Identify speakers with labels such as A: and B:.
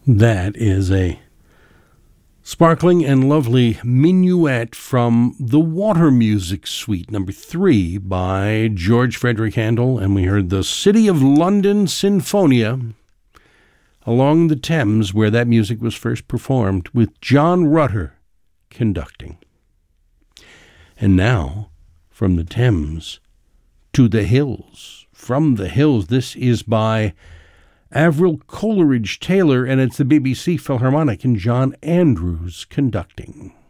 A: That is a sparkling and lovely minuet from the Water Music Suite, number 3, by George Frederick Handel, and we heard the City of London Sinfonia along the Thames, where that music was first performed, with John Rutter conducting. And now, from the Thames to the hills. From the hills, this is by Avril Coleridge Taylor, and it's the BBC Philharmonic and John Andrews conducting.